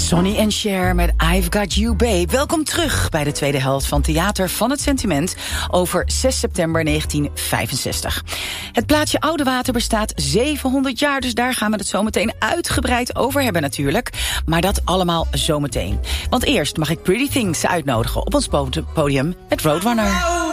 Sonny en Cher met I've Got You Babe. Welkom terug bij de tweede helft van Theater van het Sentiment over 6 september 1965. Het plaatsje Oudewater bestaat 700 jaar, dus daar gaan we het zo meteen uitgebreid over hebben natuurlijk. Maar dat allemaal zometeen. Want eerst mag ik Pretty Things uitnodigen op ons podium met Roadrunner.